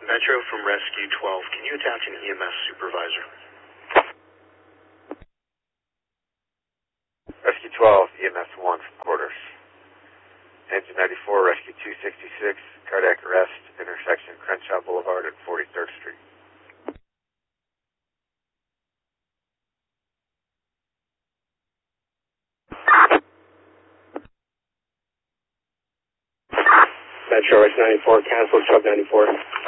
Metro from Rescue 12. Can you attach an EMS supervisor? Rescue 12, EMS 1 from quarters. Engine 94, Rescue 266, cardiac arrest, intersection Crenshaw Boulevard and 43rd Street. Metro X94, cancel sub 94.